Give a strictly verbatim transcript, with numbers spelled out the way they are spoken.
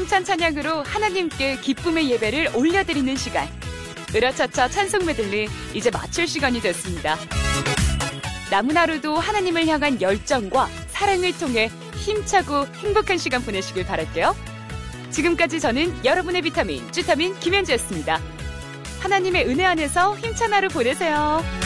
힘찬 찬양으로 하나님께 기쁨의 예배를 올려드리는 시간. 으라차차 찬송 메들리 이제 마칠 시간이 됐습니다. 남은 하루도 하나님을 향한 열정과 사랑을 통해 힘차고 행복한 시간 보내시길 바랄게요. 지금까지 저는 여러분의 비타민, 주타민 김현주였습니다. 하나님의 은혜 안에서 힘찬 하루 보내세요.